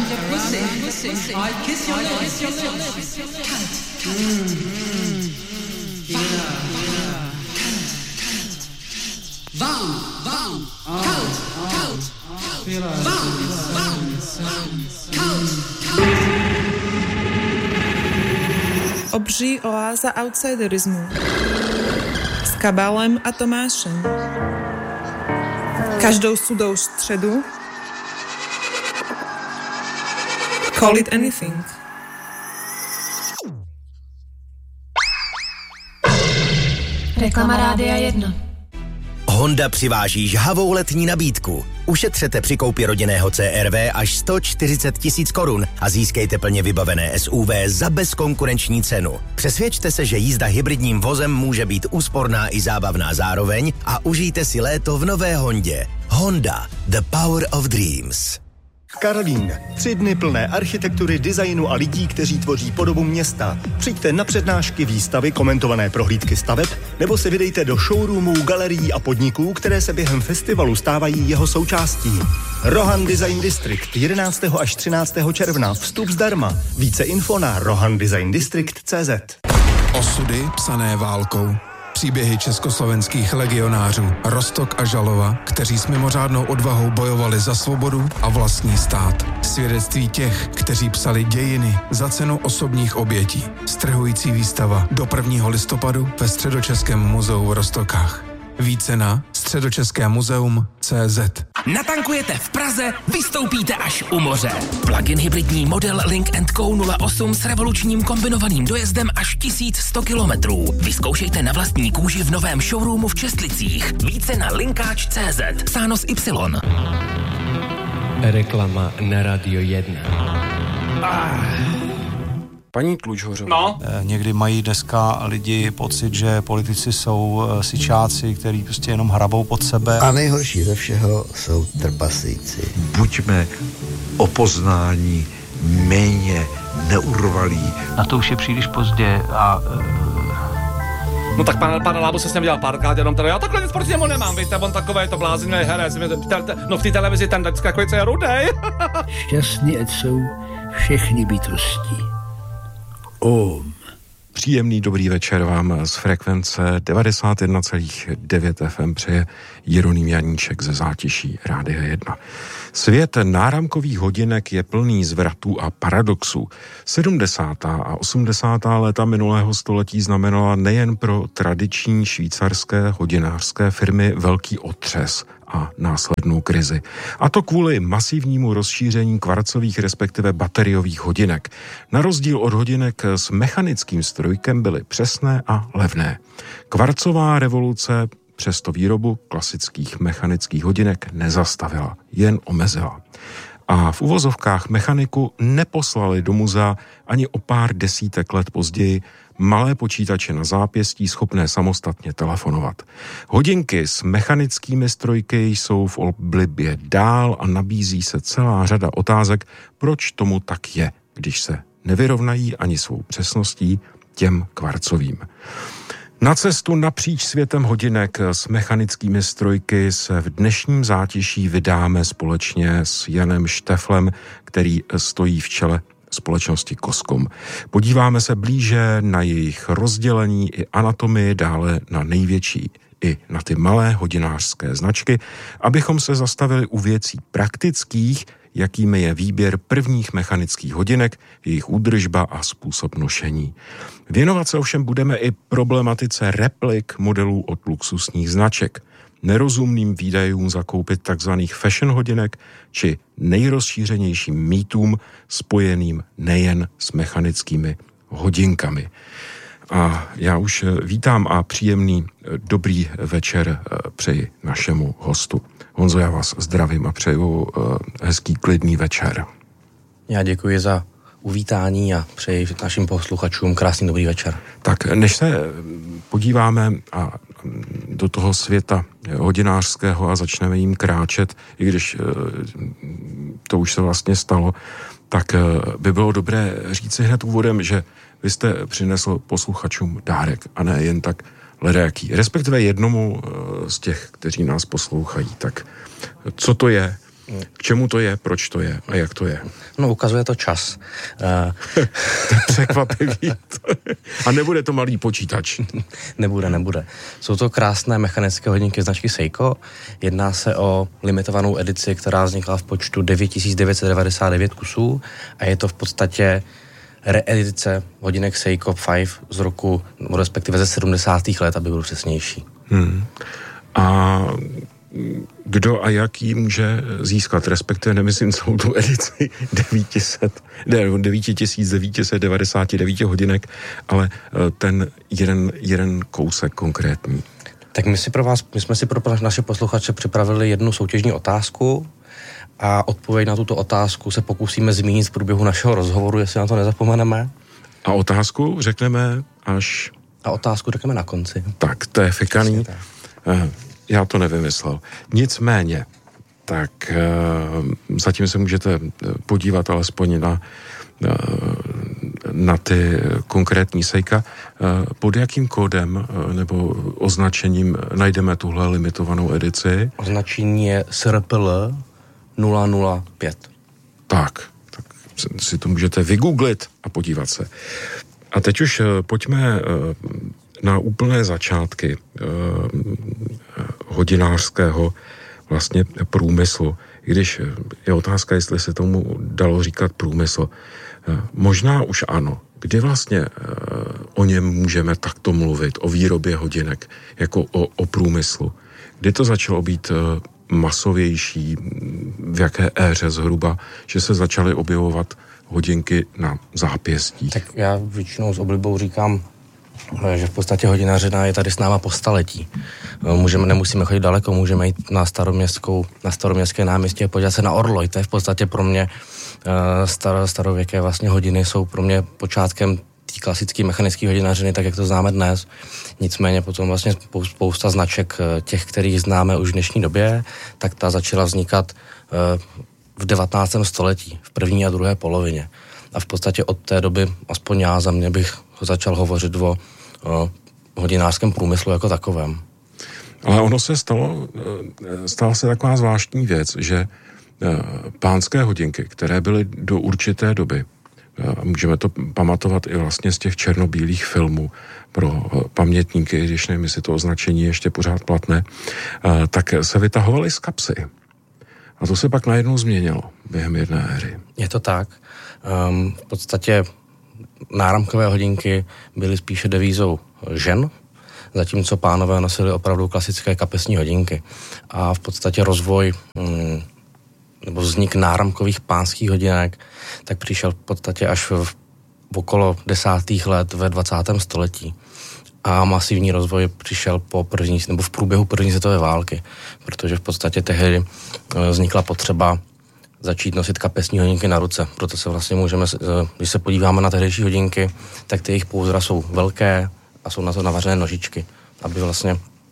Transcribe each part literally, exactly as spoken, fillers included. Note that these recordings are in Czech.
Warm, warm, kalt, kalt, warm, warm, kalt, kalt. Obří oáza outsiderismu s Kabalem a Tomášem. Každou sudou středu Call it anything. Reklama Rádia jedna. Honda přiváží žhavou letní nabídku. Ušetřete při koupi rodinného C R V až sto čtyřicet tisíc korun a získejte plně vybavené S U V za bezkonkurenční cenu. Přesvědčte se, že jízda hybridním vozem může být úsporná i zábavná zároveň a užijte si léto v nové Hondě. Honda, the power of dreams. Karlín. Tři dny plné architektury, designu a lidí, kteří tvoří podobu města. Přijďte na přednášky, výstavy, komentované prohlídky staveb, nebo se vydejte do showroomů, galerií a podniků, které se během festivalu stávají jeho součástí. Rohan Design District jedenáctého až třináctého června. Vstup zdarma. Více info na rohan design district tečka cé zet. Osudy psané válkou. Příběhy československých legionářů Roztok a Žalova, kteří s mimořádnou odvahou bojovali za svobodu a vlastní stát. Svědectví těch, kteří psali dějiny za cenu osobních obětí. Strhující výstava do prvního listopadu ve Středočeském muzeu v Roztokách. Více na středočeské muzeum tečka cé zet. Natankujete v Praze, vystoupíte až u moře. Plug-in hybridní model Link and Co nula osm s revolučním kombinovaným dojezdem až tisíc sto kilometrů. Vyzkoušejte na vlastní kůži v novém showroomu v Čestlicích. Více na linkáč tečka cé zet. Psáno s Y. Reklama na Radio jedna. Ah. Paní Tlučhořová. No. Někdy mají dneska lidi pocit, že politici jsou syčáci, který prostě jenom hrabou pod sebe. A nejhorší ze všeho jsou trpaslíci. Buďme o poznání méně neurvalí. Na to už je příliš pozdě a... No tak pan, pan Lábo se s ním dělal párkrát, jenom teda já takhle nic proti němu nemám, víte, on takovej to blázinný herec, no v té televizi ten vždycky takový, co je rudej. Šťastný ať jsou všechny bytosti. Om. Příjemný dobrý večer vám z frekvence devadesát jedna celá devět F M přeje Jeroným Janíček ze Zátiší Rádia jedna. Svět náramkových hodinek je plný zvratů a paradoxů. sedmdesátá a osmdesátá léta minulého století znamenala nejen pro tradiční švýcarské hodinářské firmy velký otřes a následnou krizi. A to kvůli masivnímu rozšíření kvarcových, respektive bateriových hodinek. Na rozdíl od hodinek s mechanickým strojkem byly přesné a levné. Kvarcová revoluce přesto výrobu klasických mechanických hodinek nezastavila, jen omezila. A v uvozovkách mechaniku neposlali do muzea ani o pár desítek let později malé počítače na zápěstí schopné samostatně telefonovat. Hodinky s mechanickými strojky jsou v oblibě dál a nabízí se celá řada otázek, proč tomu tak je, když se nevyrovnají ani svou přesností těm kvarcovým. Na cestu napříč světem hodinek s mechanickými strojky se v dnešním Zátiší vydáme společně s Janem Šteflem, který stojí v čele společnosti Koskom. Podíváme se blíže na jejich rozdělení i anatomii, dále na největší i na ty malé hodinářské značky, abychom se zastavili u věcí praktických, jakými je výběr prvních mechanických hodinek, jejich údržba a způsob nošení. Věnovat se ovšem budeme i problematice replik modelů od luxusních značek, nerozumným výdajům zakoupit takzvaných fashion hodinek či nejrozšířenějším mýtům spojeným nejen s mechanickými hodinkami. A já už vítám a příjemný dobrý večer přeji našemu hostu. Honzo, já vás zdravím a přeju hezký klidný večer. Já děkuji za uvítání a přeji našim posluchačům krásný dobrý večer. Tak než se podíváme a do toho světa hodinářského a začneme jim kráčet, i když to už se vlastně stalo, tak by bylo dobré říci hned úvodem, že vy jste přinesl posluchačům dárek a ne jen tak ledajaký, respektive jednomu z těch, kteří nás poslouchají. Tak co to je K čemu to je, proč to je a jak to je? No, ukazuje to čas. To je překvapivý. A nebude to malý počítač. Nebude, nebude. Jsou to krásné mechanické hodinky značky Seiko. Jedná se o limitovanou edici, která vznikla v počtu devět tisíc devět set devadesát devět kusů a je to v podstatě reedice hodinek Seiko pět z roku, respektive ze sedmdesátých let, aby byl přesnější. Hmm. A kdo a jaký může získat, respektive nemyslím celou tu edici devět tisíc devět set devadesát devět hodinek, ale ten jeden, jeden kousek konkrétní. Tak my, si pro vás, my jsme si pro naše posluchače připravili jednu soutěžní otázku a odpověď na tuto otázku se pokusíme zmínit v průběhu našeho rozhovoru, jestli na to nezapomeneme. A otázku řekneme až... A otázku řekneme na konci. Tak, to je fikaný. Já to nevymyslel. Nicméně, tak zatím se můžete podívat alespoň na, na ty konkrétní Seika. Pod jakým kódem nebo označením najdeme tuhle limitovanou edici? Označení je S R P L nula nula pět. Tak, tak si to můžete vygooglit a podívat se. A teď už pojďme na úplné začátky eh, hodinářského vlastně průmyslu. I když je otázka, jestli se tomu dalo říkat průmysl. Eh, možná už ano. Kdy vlastně eh, o něm můžeme takto mluvit, o výrobě hodinek, jako o, o průmyslu? Kdy to začalo být eh, masovější, v jaké éře zhruba, že se začaly objevovat hodinky na zápěstích? Tak já většinou s oblibou říkám, že v podstatě hodinařina je tady s náma po staletí. Můžeme, nemusíme chodit daleko, můžeme jít na staroměstskou, na staroměstské náměstí a podívat se na orloj. To je v podstatě pro mě star, starověké vlastně hodiny jsou pro mě počátkem té klasické mechanické hodinařiny, tak jak to známe dnes. Nicméně potom vlastně spousta značek těch, kterých známe už v dnešní době, tak ta začala vznikat v devatenáctém století, v první a druhé polovině. A v podstatě od té doby, aspoň já za mě bych začal hovořit o, o hodinářském průmyslu jako takovém. Ale ono se stalo, stala se taková zvláštní věc, že pánské hodinky, které byly do určité doby, můžeme to pamatovat i vlastně z těch černobílých filmů pro pamětníky, když nevím, jestli to označení ještě pořád platné, tak se vytahovaly z kapsy. A to se pak najednou změnilo během jedné éry. Je to tak. Um, v podstatě náramkové hodinky byly spíše devízou žen, zatímco pánové nosili opravdu klasické kapesní hodinky. A v podstatě rozvoj um, nebo vznik náramkových pánských hodinek tak přišel v podstatě až v, v okolo desátých let ve dvacátém století. A masivní rozvoj přišel po první, nebo v průběhu první světové války, protože v podstatě tehdy vznikla potřeba začít nosit kapesní hodinky na ruce. Proto se vlastně můžeme, když se podíváme na tehdejší hodinky, tak ty jejich pouzdra jsou velké a jsou na to navařené nožičky, aby vlastně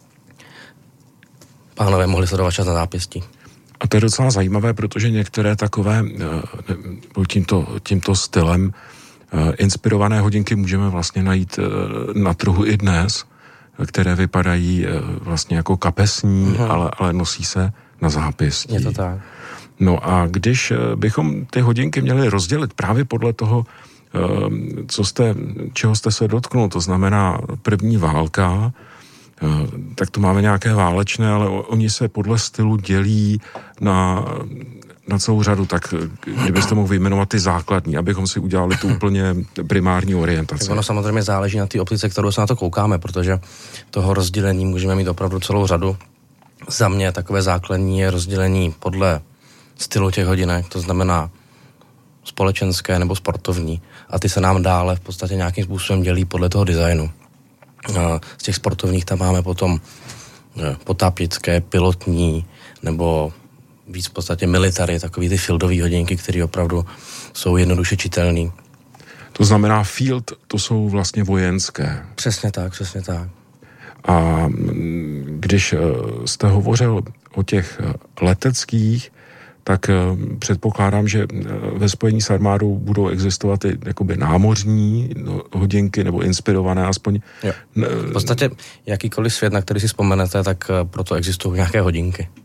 pánové mohli sledovat čas na zápěstí. A to je docela zajímavé, protože některé takové tímto, tímto stylem inspirované hodinky můžeme vlastně najít na trhu i dnes, které vypadají vlastně jako kapesní, uh-huh. ale, ale nosí se na zápěstí. Je to tak. No a když bychom ty hodinky měli rozdělit právě podle toho, co jste, čeho jste se dotknul, to znamená první válka, tak to máme nějaké válečné, ale oni se podle stylu dělí na, na celou řadu, tak kdybyste mohl vyjmenovat ty základní, abychom si udělali tu úplně primární orientaci. Tak ono samozřejmě záleží na té optice, kterou se na to koukáme, protože toho rozdělení můžeme mít opravdu celou řadu. Za mě takové základní je rozdělení podle stylu těch hodinek, to znamená společenské nebo sportovní. A ty se nám dále v podstatě nějakým způsobem dělí podle toho designu. Z těch sportovních tam máme potom potápěcké, pilotní nebo víc v podstatě military, takový ty fieldové hodinky, které opravdu jsou jednoduše čitelný. To znamená field, to jsou vlastně vojenské. Přesně tak, přesně tak. A když jste hovořil o těch leteckých, tak předpokládám, že ve spojení s armádou budou existovat i jakoby námořní hodinky nebo inspirované aspoň. Jo. V podstatě jakýkoliv svět, na který si vzpomenete, tak proto existují nějaké hodinky.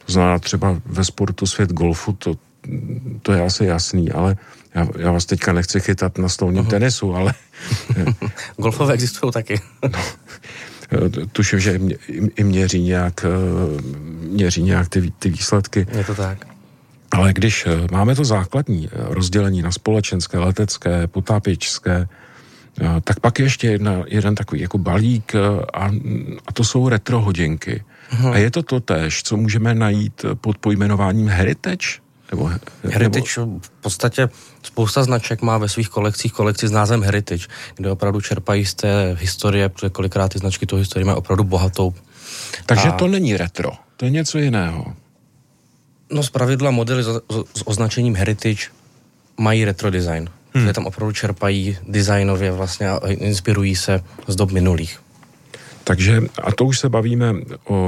To znamená třeba ve sportu svět golfu, to, to je asi jasný, ale já, já vás teďka nechci chytat na stolním uh-huh. tenisu, ale... Golfové existují taky. No, tuším, že i měří nějak, měří nějak ty, ty výsledky. Je to tak. Ale když máme to základní rozdělení na společenské, letecké, potápěčské, tak pak je ještě jedna, jeden takový jako balík a, a to jsou retro hodinky. Uh-huh. A je to to též, co můžeme najít pod pojmenováním heritage? Nebo, heritage nebo... v podstatě spousta značek má ve svých kolekcích kolekci s názvem Heritage, kde opravdu čerpají z té historie, protože kolikrát ty značky tu historii mají opravdu bohatou. Takže a... to není retro, to je něco jiného. No zpravidla modely s, s označením Heritage mají retro design, hmm. kde tam opravdu čerpají designově vlastně a inspirují se z dob minulých. Takže, a to už se bavíme o,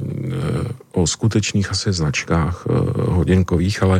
o skutečných asi značkách hodinkových, ale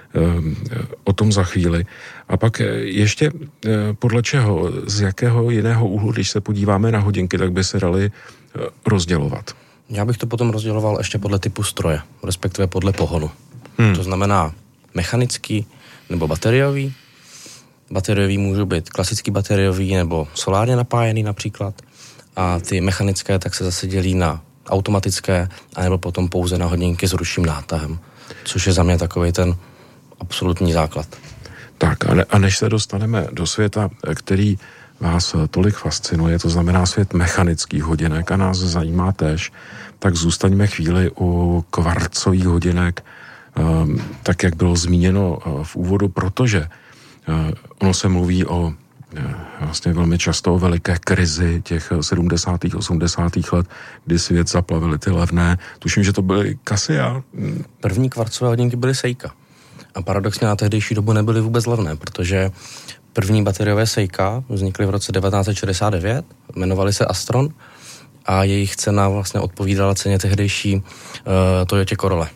o tom za chvíli. A pak ještě podle čeho, z jakého jiného úhlu, když se podíváme na hodinky, tak by se dali rozdělovat? Já bych to potom rozděloval ještě podle typu stroje, respektive podle pohonu. Hmm. To znamená mechanický nebo bateriový. Bateriový můžou být klasický bateriový nebo solárně napájený například. A ty mechanické tak se zase dělí na automatické, anebo potom pouze na hodinky s ručním nátahem, což je za mě takovej ten absolutní základ. Tak a, ne, a než se dostaneme do světa, který vás tolik fascinuje, to znamená svět mechanických hodinek a nás zajímá též, tak zůstaňme chvíli u kvarcových hodinek, um, tak jak bylo zmíněno uh, v úvodu, protože uh, ono se mluví o vlastně velmi často o veliké krizi těch sedmdesátých, osmdesátých let, kdy svět zaplavili ty levné. Tuším, že to byly Casio. První kvarcové hodinky byly Seika. A paradoxně na tehdejší dobu nebyly vůbec levné, protože první bateriové Seika vznikly v roce devatenáct set šedesát devět, jmenovaly se Astron a jejich cena vlastně odpovídala ceně tehdejší uh, Toyota Corolla.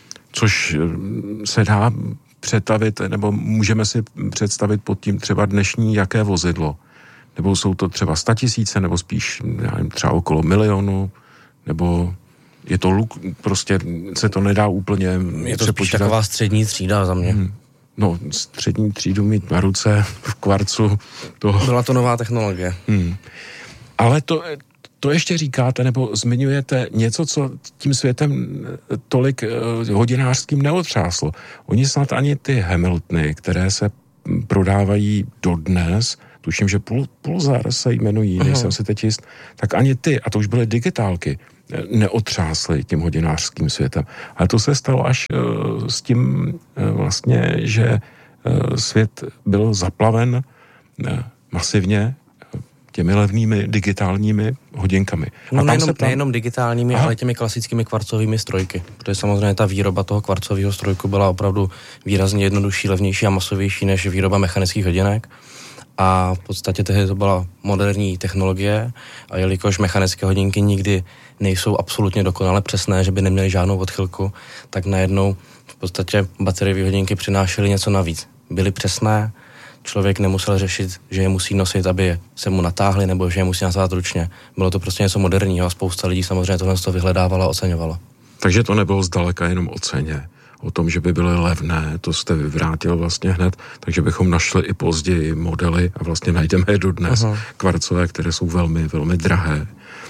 Což se dá přetavit, nebo můžeme si představit pod tím třeba dnešní jaké vozidlo. Nebo jsou to třeba statisíce, nebo spíš já nevím, třeba okolo milionu, nebo je to luk, prostě se to nedá úplně je to spíš taková střední třída za mě. Hmm. No, střední třídu mít na ruce v kvarcu. To... Byla to nová technologie. Hmm. Ale to, to ještě říkáte, nebo zmiňujete něco, co tím světem tolik uh, hodinářským neotřáslo. Oni snad ani ty Hamiltony, které se prodávají dodnes, tuším, že Pul- Pulsar se jmenují, uh-huh. nejsem si teď jist, tak ani ty, a to už byly digitálky, neotřásly tím hodinářským světem. Ale to se stalo až uh, s tím uh, vlastně, že uh, svět byl zaplaven uh, masivně těmi levnými digitálními hodinkami. No a nejenom, tam... nejenom digitálními, Aha. ale těmi klasickými kvarcovými strojky. Protože samozřejmě ta výroba toho kvarcového strojku byla opravdu výrazně jednodušší, levnější a masovější než výroba mechanických hodinek. A v podstatě tehdy to byla moderní technologie a jelikož mechanické hodinky nikdy nejsou absolutně dokonale přesné, že by neměly žádnou odchylku, tak najednou v podstatě bateriové hodinky přinášely něco navíc. Byly přesné, člověk nemusel řešit, že je musí nosit, aby se mu natáhli, nebo že je musí natahovat ručně. Bylo to prostě něco moderního a spousta lidí samozřejmě tohle to vyhledávalo a oceňovalo. Takže to nebylo zdaleka jenom o ceně. O tom, že by byly levné, to jste vyvrátil vlastně hned, takže bychom našli i později modely a vlastně najdeme je dodnes, uh-huh. kvarcové, které jsou velmi, velmi drahé.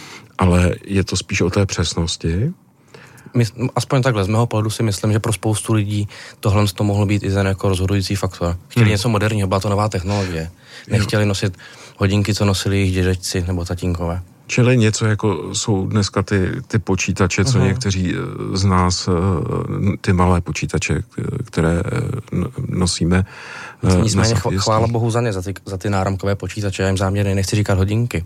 Ale je to spíš o té přesnosti? My, aspoň takhle, z mého pohledu si myslím, že pro spoustu lidí tohle to mohlo být i ten jako rozhodující faktor. Chtěli hmm. něco moderního, byla to nová technologie. Nechtěli nosit hodinky, co nosili jejich dědečci nebo tatínkové. Čili něco jako jsou dneska ty, ty počítače, co uh-huh. někteří z nás, ty malé počítače, které nosíme. Nicméně chvála bohu za ně, za ty, za ty náramkové počítače, já jim záměrně nechci říkat hodinky,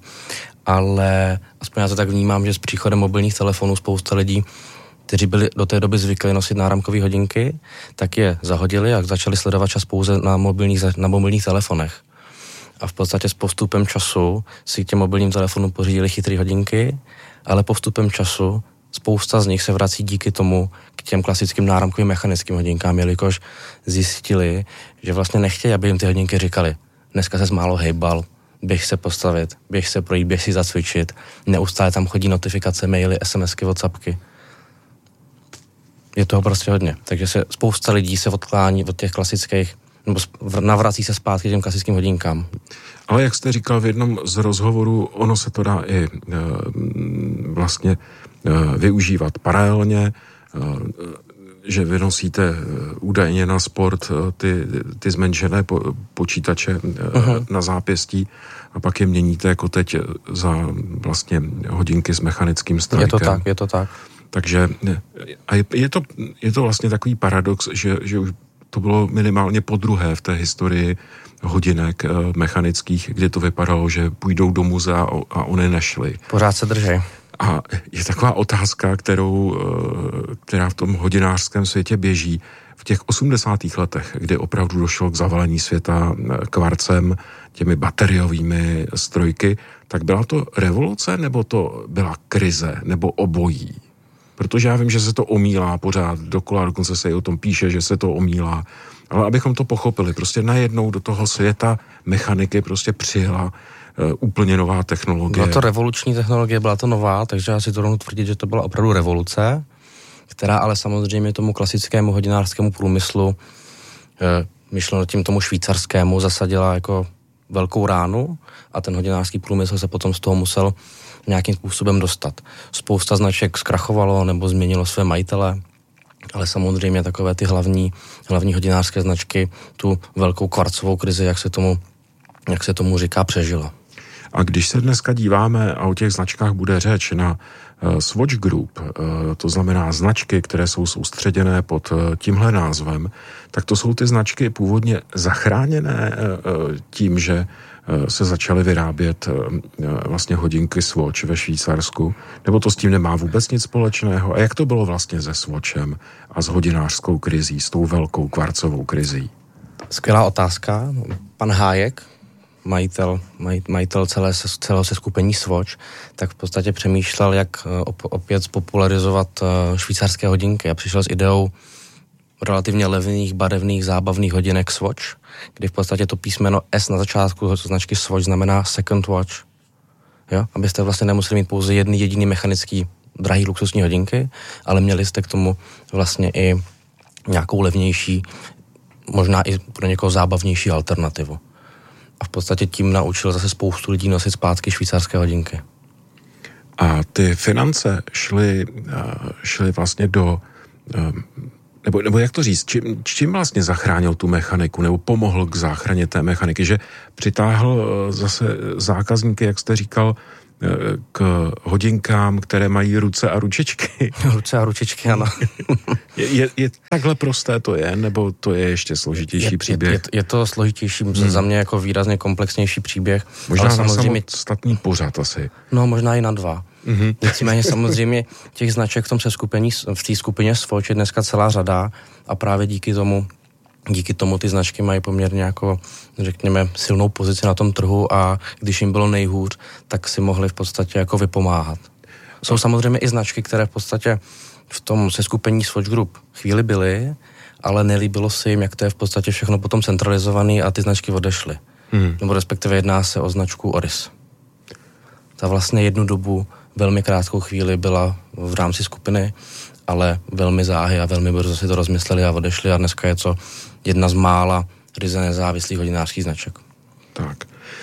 ale aspoň já to tak vnímám, že s příchodem mobilních telefonů spousta lidí, kteří byli do té doby zvyklí nosit náramkové hodinky, tak je zahodili a začali sledovat čas pouze na mobilních, na mobilních telefonech. A v podstatě s postupem času si k těm mobilním telefonům pořídili chytré hodinky, ale postupem času spousta z nich se vrací díky tomu k těm klasickým náramkovým mechanickým hodinkám, jelikož zjistili, že vlastně nechtějí, aby jim ty hodinky říkali, dneska ses málo hejbal, běž se postavit, běž se projít, běž si zacvičit, neustále tam chodí notifikace, maily, SMSky, WhatsAppky. Je toho prostě hodně. Takže se spousta lidí se odklání od těch klasických, nebo navrací se zpátky těm klasickým hodinkám. Ale jak jste říkal v jednom z rozhovorů, ono se to dá i e, vlastně e, využívat paralelně, e, že vynosíte údajně na sport ty, ty zmenšené po, počítače uh-huh. na zápěstí a pak je měníte jako teď za vlastně hodinky s mechanickým strojkem. Je to tak, je to tak. Takže a je, je, to, je to vlastně takový paradox, že, že už to bylo minimálně podruhé v té historii hodinek e, mechanických, kdy to vypadalo, že půjdou do muzea a, a oni nešli. Pořád se držej. A je taková otázka, kterou, která v tom hodinářském světě běží. V těch osmdesátých letech, kdy opravdu došlo k zavalení světa kvarcem, těmi bateriovými strojky, tak byla to revoluce, nebo to byla krize, nebo obojí? Protože já vím, že se to omílá pořád dokola, dokonce se i o tom píše, že se to omílá. Ale abychom to pochopili, prostě najednou do toho světa mechaniky prostě přijela úplně nová technologie. Byla to revoluční technologie, byla to nová, takže já si to rovnou tvrdit, že to byla opravdu revoluce, která ale samozřejmě tomu klasickému hodinářskému průmyslu, myšleno tím tomu švýcarskému, zasadila jako velkou ránu a ten hodinářský průmysl se potom z toho musel nějakým způsobem dostat. Spousta značek zkrachovalo nebo změnilo své majitele, ale samozřejmě takové ty hlavní, hlavní hodinářské značky tu velkou kvarcovou krizi, jak se tomu, jak se tomu říká, přežila. A když se dneska díváme a o těch značkách bude řeč na uh, Swatch Group, uh, to znamená značky, které jsou soustředěné pod uh, tímhle názvem, tak to jsou ty značky původně zachráněné uh, tím, že uh, se začaly vyrábět uh, vlastně hodinky Swatch ve Švýcarsku, nebo to s tím nemá vůbec nic společného? A jak to bylo vlastně se Swatchem a s hodinářskou krizí, s tou velkou kvarcovou krizí? Skvělá otázka. Pan Hájek, majitel, maj, majitel celé, celého seskupení Swatch, tak v podstatě přemýšlel, jak op, opět spopularizovat švýcarské hodinky a přišel s ideou relativně levných, barevných, zábavných hodinek Swatch, kdy v podstatě to písmeno S na začátku značky Swatch znamená second watch. Jo? Abyste vlastně nemuseli mít pouze jedný jediný mechanický drahý luxusní hodinky, ale měli jste k tomu vlastně i nějakou levnější, možná i pro někoho zábavnější alternativu. A v podstatě tím naučil zase spoustu lidí nosit zpátky švýcarské hodinky. A ty finance šly, šly vlastně do, nebo, nebo jak to říct, čím, čím vlastně zachránil tu mechaniku, nebo pomohl k záchraně té mechaniky, že přitáhl zase zákazníky, jak jste říkal, k hodinkám, které mají ruce a ručičky. Ruce a ručičky, ano. je, je, je takhle prosté to je, nebo to je ještě složitější je, příběh? Je, je, je to složitější, hmm. za mě jako výrazně komplexnější příběh. Možná ale samozřejmě samostatný pořad asi. No, možná i na dva. Mm-hmm. Nicméně samozřejmě těch značek v tom seskupení, v té skupině Swatch je dneska celá řada a právě díky tomu Díky tomu ty značky mají poměrně jako, řekněme, silnou pozici na tom trhu a když jim bylo nejhůř, tak si mohli v podstatě jako vypomáhat. Jsou samozřejmě i značky, které v podstatě v tom seskupení Swatch Group chvíli byly, ale nelíbilo se jim, jak to je v podstatě všechno potom centralizovaný a ty značky odešly. Hmm. Nebo respektive jedná se o značku Oris. Ta vlastně jednu dobu, velmi krátkou chvíli byla v rámci skupiny, ale velmi záhy a velmi brzo si to rozmysleli a odešli a dneska je to jedna z mála ryze nezávislých hodinářských značek. Tak.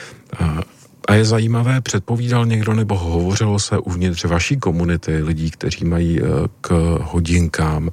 A je zajímavé, předpovídal někdo nebo hovořilo se uvnitř vaší komunity lidí, kteří mají k hodinkám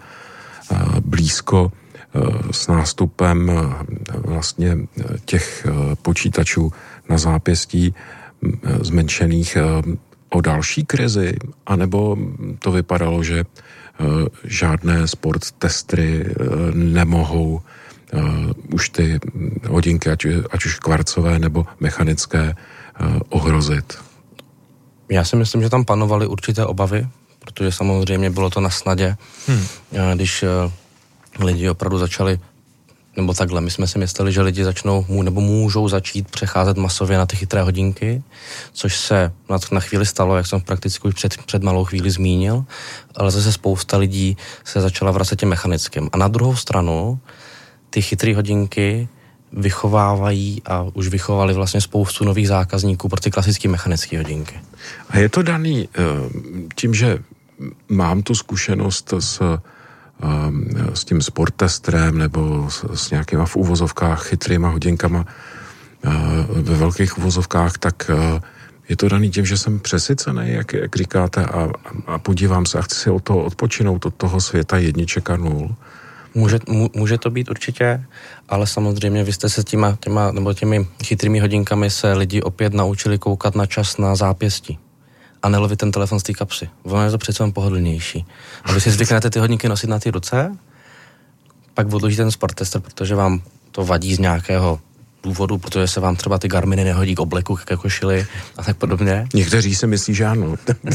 blízko s nástupem vlastně těch počítačů na zápěstí zmenšených o další krizi, anebo to vypadalo, že žádné sport testry nemohou už ty hodinky, ať, ať už kvarcové nebo mechanické, ohrozit? Já si myslím, že tam panovaly určité obavy, protože samozřejmě bylo to na snadě, hmm. když lidi opravdu začali, nebo takhle, my jsme si mysleli, že lidi začnou, nebo můžou začít přecházet masově na ty chytré hodinky, což se na, na chvíli stalo, jak jsem prakticky už před, před malou chvíli zmínil, ale zase spousta lidí se začala vracet těm mechanickým. A na druhou stranu ty chytré hodinky vychovávají a už vychovali vlastně spoustu nových zákazníků pro ty klasické mechanické hodinky. A je to daný tím, že mám tu zkušenost s s tím sporttestrem nebo s, s nějakýma v úvozovkách chytrýma hodinkama ve velkých úvozovkách, tak je to daný tím, že jsem přesycený, jak, jak říkáte, a, a podívám se a chci si od toho odpočinout, od toho světa jedniček a nul. Může, může to být určitě, ale samozřejmě vy jste se těma, těma, nebo těmi chytrými hodinkami se lidi opět naučili koukat na čas na zápěstí a nelovit ten telefon z té kapsy. Ono je to přece pohodlnější. A vy si zvyknete ty hodinky nosit na ty ruce, pak odložíte ten sporttester, protože vám to vadí z nějakého důvodu, protože se vám třeba ty Garminy nehodí k obleku, ke košili a tak podobně. Někteří si myslí, že ano.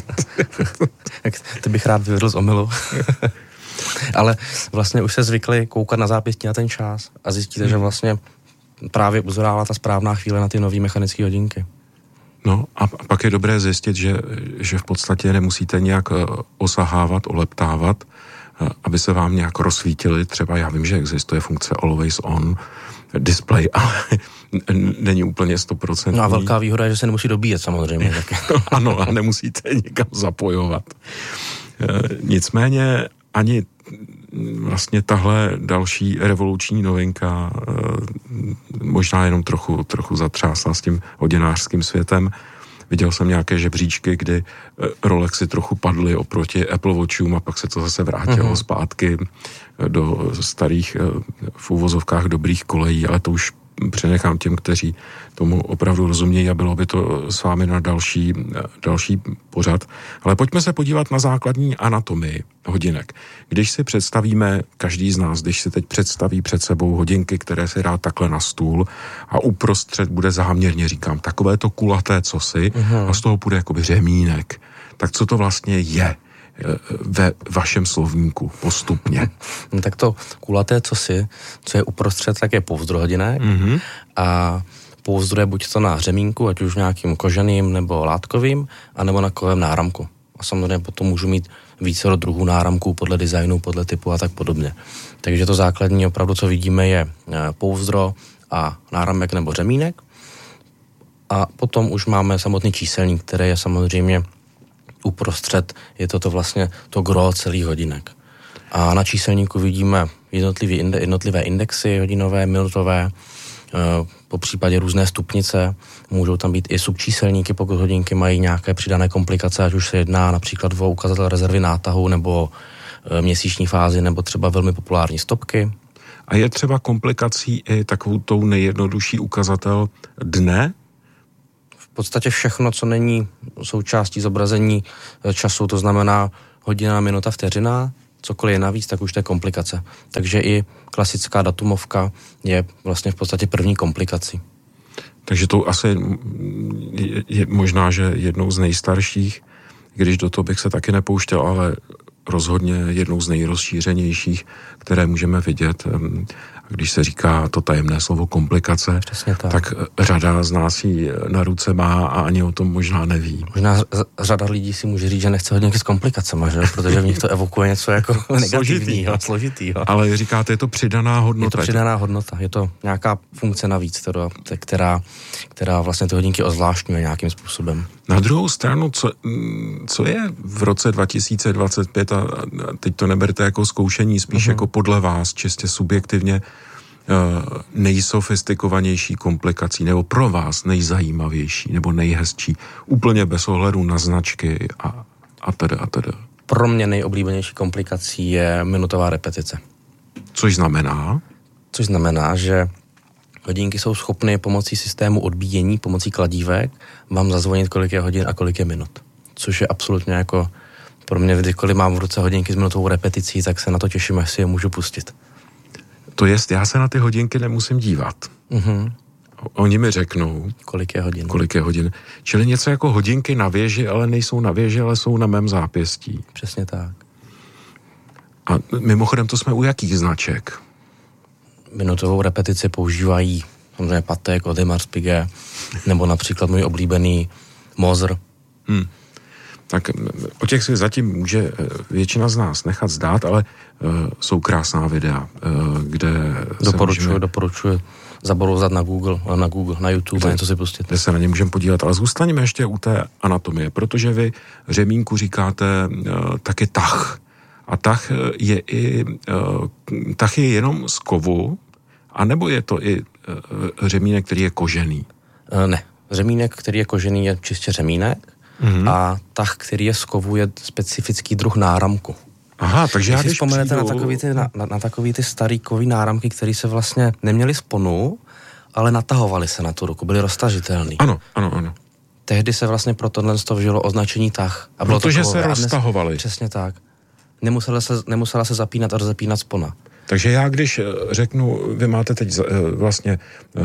Ty bych rád vyvedl z omylu. Ale vlastně už se zvykli koukat na zápěstí na ten čas a zjistíte, hmm. že vlastně právě uzorála ta správná chvíle na ty nový mechanické hodinky. No a pak je dobré zjistit, že, že v podstatě nemusíte nějak osahávat, oleptávat, aby se vám nějak rozsvítili. Třeba já vím, že existuje funkce Always On display, ale není úplně stoprocentní. No a velká výhoda je, že se nemusí dobíjet samozřejmě. Ano, a nemusíte nikam zapojovat. Nicméně ani vlastně tahle další revoluční novinka možná jenom trochu, trochu zatřásla s tím hodinářským světem. Viděl jsem nějaké žebříčky, kdy Rolexy trochu padly oproti Apple Watchům a pak se to zase vrátilo mm-hmm. zpátky do starých v úvozovkách dobrých kolejí, ale to už přenechám těm, kteří tomu opravdu rozumějí a bylo by to s vámi na další, další pořad. Ale pojďme se podívat na základní anatomii hodinek. Když si představíme, každý z nás, když si teď představí před sebou hodinky, které si dá takhle na stůl a uprostřed bude záměrně, říkám, takové to kulaté cosi uh-huh. a z toho půjde jakoby řemínek. Tak co to vlastně je ve vašem slovníku postupně? No tak to kulaté cosi, co je uprostřed, tak je pouzdro hodinek mm-hmm. a pouzdro je buď to na řemínku, ať už nějakým koženým nebo látkovým, anebo na kovém náramku. A samozřejmě potom můžu mít více druhů náramků podle designu, podle typu a tak podobně. Takže to základní opravdu, co vidíme, je pouzdro a náramek nebo řemínek. A potom už máme samotný číselník, který je samozřejmě uprostřed, je to, to vlastně to gro celých hodinek. A na číselníku vidíme jednotlivé, inde, jednotlivé indexy hodinové, minutové, e, po případě různé stupnice. Můžou tam být i subčíselníky, pokud hodinky mají nějaké přidané komplikace, ať už se jedná například o ukazatel rezervy nátahu nebo e, měsíční fázi, nebo třeba velmi populární stopky. A je třeba komplikací i takovou tou nejjednodušší ukazatel dne? V podstatě všechno, co není součástí zobrazení času, to znamená hodina, minuta, vteřina, cokoliv je navíc, tak už to je komplikace. Takže i klasická datumovka je vlastně v podstatě první komplikací. Takže to asi je, je možná, že jednou z nejstarších, když do toho bych se taky nepouštěl, ale rozhodně jednou z nejrozšířenějších, které můžeme vidět. Když se říká to tajemné slovo komplikace, tak. tak řada z nás ji na ruce má a ani o tom možná neví. Možná řada lidí si může říct, že nechce hodinky s komplikacemi, že? Protože v nich to evokuje něco jako negativního, složitýho. Ale říkáte, je to přidaná hodnota. Je to přidaná hodnota, je to nějaká funkce navíc, která, která vlastně ty hodinky ozvláštňuje nějakým způsobem. Na druhou stranu, co, co je v roce dva tisíce dvacet pět, a teď to neberte jako zkoušení, spíš uh-huh. jako podle vás, čistě subjektivně, nejsofistikovanější komplikací, nebo pro vás nejzajímavější, nebo nejhezčí, úplně bez ohledu na značky a, a tedy a tedy. Pro mě nejoblíbenější komplikací je minutová repetice. Což znamená? Což znamená, že hodinky jsou schopny pomocí systému odbíjení, pomocí kladívek, vám zazvonit, kolik je hodin a kolik je minut. Což je absolutně jako pro mě, kdykoliv mám v ruce hodinky s minutovou repeticí, tak se na to těším, až si je můžu pustit. To jest, já se na ty hodinky nemusím dívat. Mm-hmm. Oni mi řeknou, kolik je hodin. Kolik je hodin. Čili něco jako hodinky na věži, ale nejsou na věži, ale jsou na mém zápěstí. Přesně tak. A mimochodem to jsme u jakých značek? Minutovou repetici používají samozřejmě Patek, Audemars Piguet, nebo například můj oblíbený Moser. Hmm. Tak o těch si zatím může většina z nás nechat zdát, ale uh, jsou krásná videa, uh, kde doporučuji, můžeme... doporučuji zaborovzat na Google, na Google, na YouTube, kde, a něco si pustit. Kde se na ně můžeme podívat, ale zůstaňme ještě u té anatomie, protože vy řemínku říkáte uh, taky tah. A tah je i, tah je jenom z kovu, anebo je to i řemínek, který je kožený? Ne, řemínek, který je kožený, je čistě řemínek mm-hmm. a tah, který je z kovu, je specifický druh náramku. Aha, takže já když když vzpomenete přijdu... na takový ty, na, na, na takový ty starý kový náramky, které se vlastně neměly sponu, ale natahovaly se na tu ruku, byly roztažitelný. Ano, ano, ano. Tehdy se vlastně pro tohle vžilo označení tah. A bylo Protože to se roztahovaly. Přesně tak. Nemusela se, nemusela se zapínat a rozepínat spona. Takže já když řeknu, vy máte teď vlastně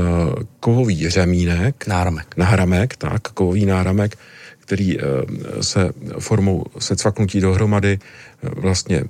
kovový řemínek. Náramek. Náramek, tak, kovový náramek, který se formou secvaknutí dohromady vlastně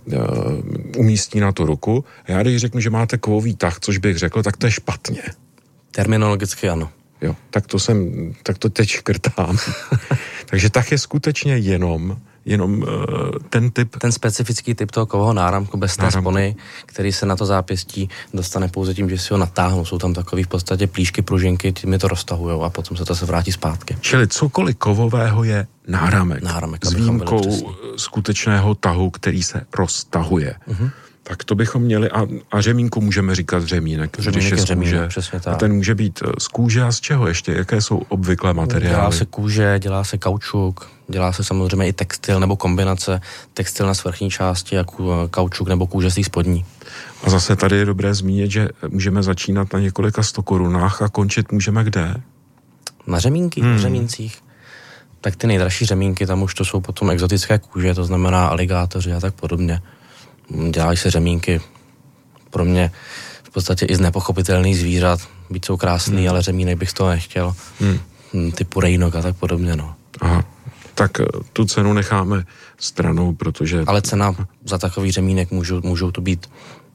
umístí na tu ruku. A já když řeknu, že máte kovový tah, což bych řekl, tak to je špatně. Terminologicky ano. Jo, tak to jsem, tak to teď škrtám. Takže tah je skutečně jenom, jenom uh, ten typ... Ten specifický typ toho kovového náramku bez té spony, který se na to zápěstí dostane pouze tím, že si ho natáhnou. Jsou tam takový v podstatě plíšky, pružinky, tím je to roztahujou a potom se to se vrátí zpátky. Čili cokoliv kovového je náramek. Náramek, s výjimkou skutečného tahu, který se roztahuje. Uh-huh. Tak to bychom měli, a, a řemínku můžeme říkat řemínek, řemínek když je z kůže. Přesně tak. A ten může být z kůže a z čeho ještě? Jaké jsou obvyklé materiály? Dělá se kůže, dělá se kaučuk, dělá se samozřejmě i textil nebo kombinace textil na svrchní části a kaučuk nebo kůže z té spodní. A zase tady je dobré zmínit, že můžeme začínat na několika sto korunách a končit můžeme kde? Na řemínky, hmm. na řemíncích. Tak ty nejdražší řemínky, tam už to jsou potom exotické kůže, to znamená aligátoři a tak podobně. Dělají se řemínky pro mě v podstatě i z nepochopitelných zvířat. Byť jsou krásný, hmm. ale řemínek bych z toho nechtěl. Hmm. Typu rejnok a tak podobně, no. Aha, tak tu cenu necháme stranou, protože... Ale cena za takový řemínek můžou, můžou to být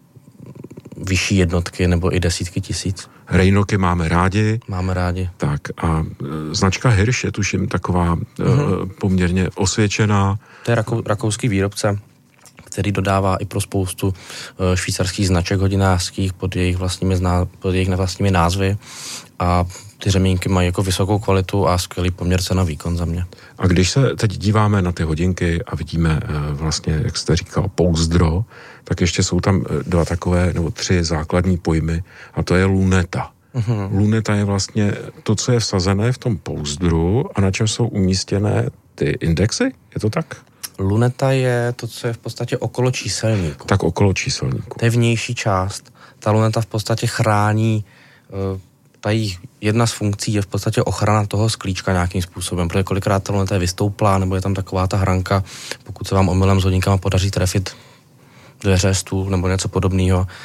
vyšší jednotky nebo i desítky tisíc. Rejnoky máme rádi. Máme rádi. Tak a značka Hirsch je tuším taková mm-hmm. poměrně osvědčená. To je rakou, rakouský výrobce, který dodává i pro spoustu švýcarských značek hodinářských pod jejich vlastními, zná, pod jejich vlastními názvy a ty řemínky mají jako vysokou kvalitu a skvělý poměr cena výkon za mě. A když se teď díváme na ty hodinky a vidíme vlastně, jak jste říkal, pouzdro, tak ještě jsou tam dva takové, nebo tři základní pojmy a to je luneta. Uh-huh. Luneta je vlastně to, co je vsazené v tom pouzdru a na čem jsou umístěné ty indexy, je to tak? Luneta je to, co je v podstatě okolo číselníku. Tak okolo číselníku. To je vnější část. Ta luneta v podstatě chrání, ta jejich jedna z funkcí je v podstatě ochrana toho sklíčka nějakým způsobem, protože kolikrát ta luneta je vystouplá, nebo je tam taková ta hranka, pokud se vám omylem s hodinkama podaří trefit dveře, stůl nebo něco podobného,